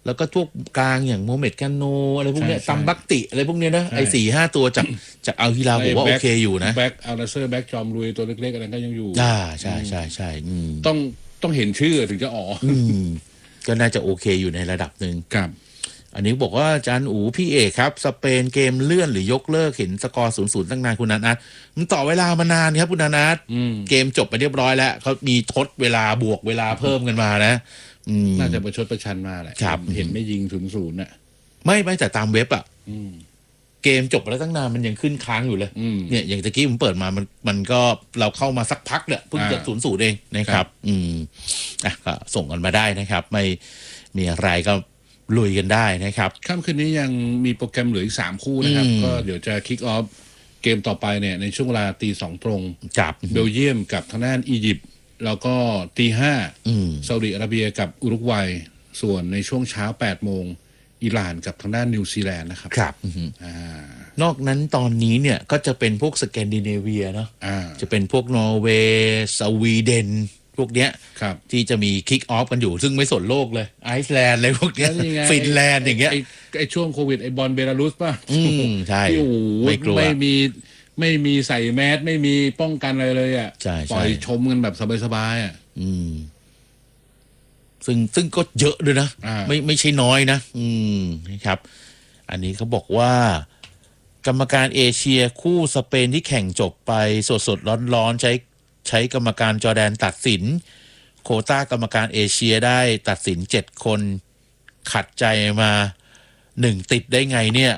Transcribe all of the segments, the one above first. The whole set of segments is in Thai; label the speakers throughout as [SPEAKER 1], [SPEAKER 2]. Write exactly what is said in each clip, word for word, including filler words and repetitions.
[SPEAKER 1] แล้วก็พวกกลางอย่างโมเมดกาโนอะไรพวกเนี้ยตัมบักติอะไรพวกเนี้ยนะไอ้สี่ห้าตัวจากจากอัลฮิลาลผมว่าโอเคอยู่นะ
[SPEAKER 2] แบ็กอัลนาเซอร์แบ็กจอมลุยตัวเล็กๆอะไรก็ยังอยู่
[SPEAKER 1] อ่าใช่ใช่ใช่
[SPEAKER 2] ต้องต้องเห็นชื่อถึงจะอ๋อ
[SPEAKER 1] ก็น่าจะโอเคอยู่ในระดับหนึ่ง
[SPEAKER 2] ครับ
[SPEAKER 1] อันนี้บอกว่าอาจารย์อูพี่เอกครับสเปนเกมเลื่อนหรือยกเลิกเห็นสกอร์ศูนย์ศูนย์ตั้งนานคุณนัทนะมันต่อเวลามานานครับคุณนัทเกมจบไปเรียบร้อยแล้วเขามีทดเวลาบวกเวลาเพิ่มกันมานะ
[SPEAKER 2] น่าจะประชดประชันมาแหละเห็นไม่ยิงศูนย์ศูนย์น่ะ
[SPEAKER 1] ไม่ไม่แต่ตามเว็บอ่ะเกมจบไปแล้วตั้งนานมันยังขึ้นค้างอยู่เลยเนี่ยอย่างตะกี้ผมเปิดมามันมันก็เราเข้ามาสักพักเนี่ยเพิ่งจะศูนย์ศูนย์เองนะครับอืมอ่ะก็ส่งกันมาได้นะครับไม่มีอะไรก็ลุยกันได้นะครับ
[SPEAKER 2] ค่ำคืนนี้ยังมีโปรแกรมเหลืออีกสามคู่นะครับก็เดี๋ยวจะคิกออฟเกมต่อไปเนี่ยในช่วงเวลาตีสองตรง
[SPEAKER 1] กับ
[SPEAKER 2] เบลเยียมกับทางด้านอียิปต์แล้วก็ตีห้าซาอุดิอาระเบียกับอุรุกวัยส่วนในช่วงเช้าแปดโมงอิหร่านกับทางด้านนิวซีแลนด์นะครับ
[SPEAKER 1] ครับนอกนั้นตอนนี้เนี่ยก็จะเป็นพวกสแกนดิเนเวียเนาะจะเป็นพวกนอร์เวย์สวีเดนพวกเนี้ยที่จะมีคิกออฟกันอยู่ซึ่งไม่สนโลกเลยไอซ์แลนด์อะไรพวกเนี้ยฟินแลนด์อย่างเงี้ย
[SPEAKER 2] ไอช่วงโควิดไอบอลเบลารุสป่ะ
[SPEAKER 1] อืมใช่
[SPEAKER 2] ไม่กลัวไม่มีไม่มีใส่แมสไม่มีป้องกันอะไรเลยอ่ะปล่อยชมกันแบบสบายๆอ่ะ
[SPEAKER 1] อืมซึ่งซึ่งก็เยอะด้วยนะไม่ไม่ใช่น้อยนะอืมนะครับอันนี้เขาบอกว่ากรรมการเอเชียคู่สเปนที่แข่งจบไปสดสดร้อนๆใช้ใช้กรรมการจอร์แดนตัดสินโควต้ากรรมการเอเชียได้ตัดสินเจ็ดคนขัดใจมาหนึ่งติดได้ไงเนี่ย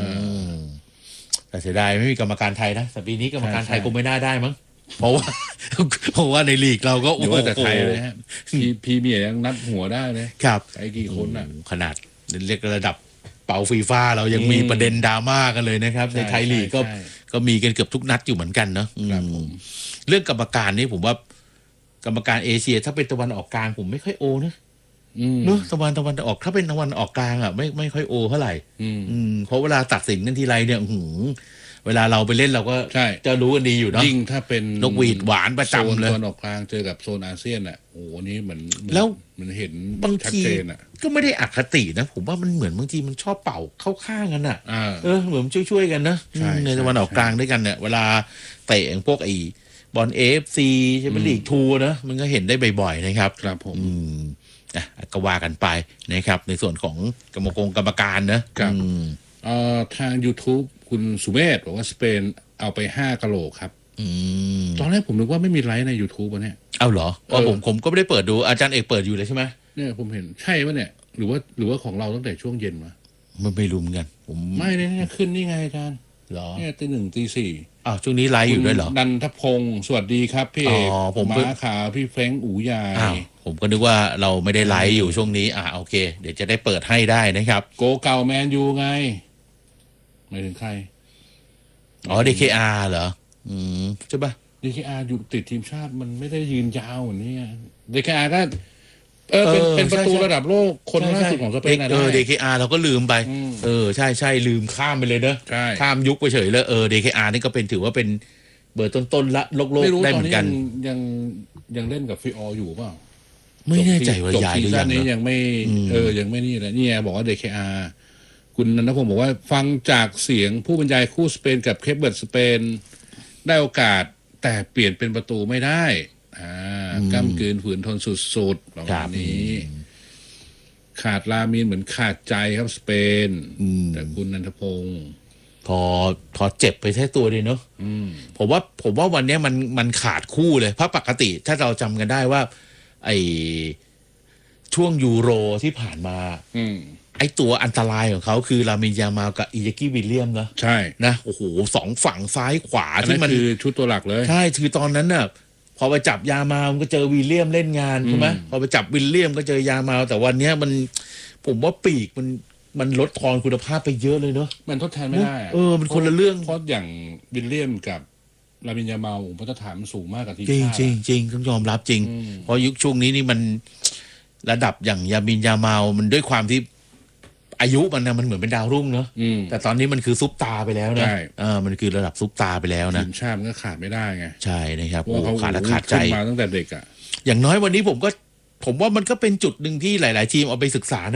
[SPEAKER 1] แต่เสียดายไม่มีกรรมการไทยนะแต่ปีนี้กรรมการไทยคงไม่น่าได้มั้งเพราะว่าเพราะว่าในลีกเราก็
[SPEAKER 2] โอ้โหแต่ไทยเลยฮะพีพีเมียยังนัดหัวได้เลย
[SPEAKER 1] ครับ
[SPEAKER 2] ไอ้กี่คนอ่ะ
[SPEAKER 1] ขนาดเรียกระดับเป่าฟีฟ่าเรายังมีประเด็นดราม่ากันเลยนะครับในไทยลีกก็ก็มีกันเกือบทุกนัดอยู่เหมือนกันเนาะเรื่องกรรมการนี่ผมว่ากรรมการเอเชียถ้าเป็นตะวันออกกลางผมไม่ค่อยโอนะเนอะตะวันตะวันออกถ้าเป็นตะวันออกกลางอ่ะไม่ไม่ค่อยโอเท่าไหร่เพราะเวลาตัดสินกันทีไรเนี่ยหืเวลาเราไปเล่นเราก็จะรู้กันดีอยู่เนาะ
[SPEAKER 2] ยิ่งถ้าเป็น
[SPEAKER 1] นกหวีดหวานประจำเลย
[SPEAKER 2] โซนตะวันออกกลางเจอกับโซนอาเซียนอ่ะโอ้โหนี่เหมือน
[SPEAKER 1] แล้ว
[SPEAKER 2] มันเห็น
[SPEAKER 1] บางทีก็ไม่ได้อคตินะผมว่ามันเหมือนบางทีมันชอบเป่าเข้าข้างกันอ่ะเออเหมือนช่วยๆกันนะในตะวันออกกลางด้วยกันเนี่ยเวลาเตะพวกไอบอลเอฟซีใช่ไหมลีกทูนะมันก็เห็นได้บ่อยๆนะครับ
[SPEAKER 2] ครับผม
[SPEAKER 1] อ่ะก็ว่ากันไปนะครับในส่วนของกรรมกรกรรมการนะครับ
[SPEAKER 2] เอ่อทาง YouTube คุณสุเมธบอกว่าสเปนเอาไปห้ากะโหลกครับตอนแรกผมนึกว่าไม่มีไลฟ์ใน YouTube อ่ะเนี่ย
[SPEAKER 1] เอาเหรออ๋อผมผมก็ไม่ได้เปิดดูอาจารย์เอกเปิดอยู่เลยใช่ไหม
[SPEAKER 2] เนี่ยผมเห็นใช่ป่ะเนี่ยหรือว่าหรือว่าของเราตั้งแต่ช่วงเย็นมา
[SPEAKER 1] มันไม่รู้เหมือนกันผม
[SPEAKER 2] ไม่เนี่ยขึ้นนี่ไงอาจารย์
[SPEAKER 1] เหรอ
[SPEAKER 2] เนี่ยตีหนึ่งตีสี่
[SPEAKER 1] อ้าวช่วงนี้ไลฟ์อยู่ด้วยเหรอ
[SPEAKER 2] นันทพงศ์สวัสดีครับพี่เอกผมม้าขาวพี่เฟ้งอู๋ยาย
[SPEAKER 1] ผมก็นึกว่าเราไม่ได้ไลฟ์อยู่ช่วงนี้อ่าโอเคเดี๋ยวจะได้เปิดให้ได้นะครับ
[SPEAKER 2] โกเก่าแมนยูไงไม่ถึงใคร
[SPEAKER 1] อ๋อ ดี เค อาร์ เหรออืมใช่ป่ะ
[SPEAKER 2] ดี เค อาร์ อยู่ติดทีมชาติมันไม่ได้ยืนยาวเหมือนนี้ ดี เค อาร์ ก็เออเป็นเป็นประตูระดับโลกคนล่าสุดของสเปนนะ
[SPEAKER 1] เออ ดี เค อาร์ เราก็ลืมไปเออใช่ใช่ลืมข้ามไปเลยเนอะข้ามยุคไปเฉยเลยเออ ดี เค อาร์ นี่ก็เป็นถือว่าเป็นเบอร์ต้นๆละโลกโลกได้เหมือนกัน
[SPEAKER 2] ยังยังเล่นกับฟิอออยู่เปล่า
[SPEAKER 1] ไม่แน่ใจว่าย้ายหรือยัง
[SPEAKER 2] นี้ยังไม่เออยังไม่นี่แหละนี่บอกว่า ดี เค อาร์ คุณนันทพงศ์บอกว่าฟังจากเสียงผู้บรรยายคู่สเปนกับเคปเบิร์ดสเปนได้โอกาสแต่เปลี่ยนเป็นประตูไม่ได้อ่าก้ำกืนฝืนทนสุดๆประมาณนี้ขาดลามีนเหมือนขาดใจครับสเปนแต่คุณนันทพงศ์
[SPEAKER 1] พอพอเจ็บไปแค่ตัวเดียวเนอะผมว่าผมว่าวันนี้มันมันขาดคู่เลยเพราะปกติถ้าเราจำกันได้ว่าไอช่วงยูโรที่ผ่านมาไอตัวอันตรายของเขาคือลามินยามาลกับอิยากิวิลเลียมนะ
[SPEAKER 2] ใช่
[SPEAKER 1] นะโอ้โหสองฝั่งซ้ายขวาที่มัน
[SPEAKER 2] คือชุดตัวหลักเลย
[SPEAKER 1] ใช่คือตอนนั้นน่ะพอไปจับยามามันก็เจอวิลเลียมเล่นงานใช่ไหมพอไปจับวิลเลียมก็เจอยามาแต่วันนี้มันผมว่าปีกมันมันลดทอนคุณภาพไปเยอะเลยเนอะ
[SPEAKER 2] มันทดแทนไม่ได้
[SPEAKER 1] เออมันคนละเรื่อง
[SPEAKER 2] เพราะอย่างวิลเลียมกับลามินยามาลมาตรฐานมันสูงมากกับทีมชาติ
[SPEAKER 1] จริงจริงต้องยอมรับจริงเพราะยุคช่วงนี้นี่มันระดับอย่างยามินยามาลมันด้วยความที่อายุมันนะมันเหมือนเป็นดาวรุ่งเนอะแต่ตอนนี้มันคือซุปตาไปแล้วนะเออมันคือระดับซุปตาไปแล้วนะ
[SPEAKER 2] ทีมชาติมันก็ขาดไม่ได้ไง
[SPEAKER 1] ใช่นะครับโอ้ขาดและขาดใจ
[SPEAKER 2] มาตั้งแต่เด็กอ่ะ
[SPEAKER 1] อย่างน้อยวันนี้ผมก็ผมว่ามันก็เป็นจุดหนึ่งที่หลายๆทีมเอาไปศึกษา